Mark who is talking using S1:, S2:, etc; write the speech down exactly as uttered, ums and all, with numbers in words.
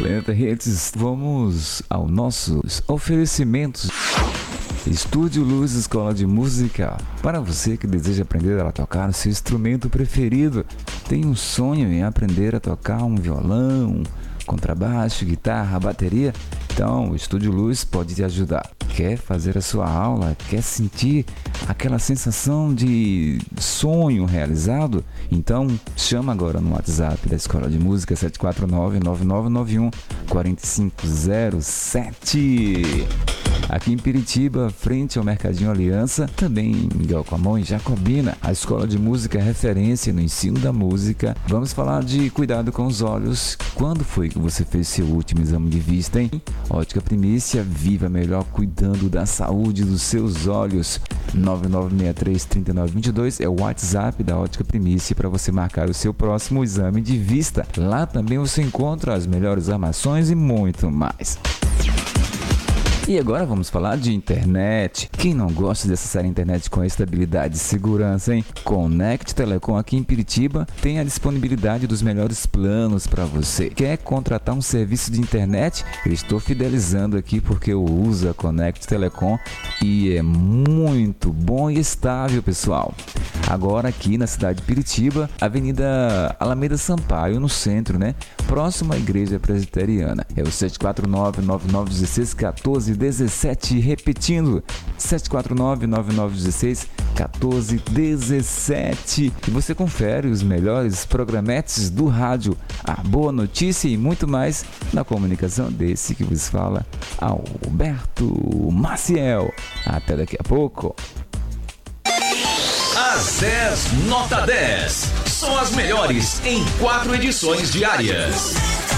S1: Planeta Hits, vamos aos nossos oferecimentos. Estúdio Luz Escola de Música. Para você que deseja aprender a tocar o seu instrumento preferido, tem um sonho em aprender a tocar um violão, contrabaixo, guitarra, bateria? Então, o Estúdio Luz pode te ajudar. Quer fazer a sua aula? Quer sentir aquela sensação de sonho realizado? Então, chama agora no WhatsApp da Escola de Música sete quatro nove, nove nove nove um, quatro cinco zero sete. Aqui em Piritiba, frente ao Mercadinho Aliança, também em Galcamão e Jacobina, a Escola de Música é referência no ensino da música. Vamos falar de cuidado com os olhos. Quando foi que você fez seu último exame de vista, hein? Ótica Primícia, viva melhor cuidando da saúde dos seus olhos. nove nove seis três, três nove dois dois é o WhatsApp da Ótica Primícia para você marcar o seu próximo exame de vista. Lá também você encontra as melhores armações e muito mais. E agora vamos falar de internet. Quem não gosta de acessar a internet com estabilidade e segurança, hein? Conect Telecom aqui em Piritiba tem a disponibilidade dos melhores planos para você. Quer contratar um serviço de internet? Eu estou fidelizando aqui porque eu uso a Conect Telecom e é muito bom e estável, pessoal. Agora aqui na cidade de Piritiba, Avenida Alameda Sampaio, no centro, né? Próximo à Igreja Presbiteriana. É o sete quatro nove, nove nove um seis, um quatro um sete, repetindo, sete quatro nove, nove nove um seis, um quatro um sete. E você confere os melhores programetes do rádio, a boa notícia e muito mais na comunicação desse que vos fala, Alberto Maciel. Até daqui a pouco.
S2: As dez Nota dez são as melhores em quatro edições diárias.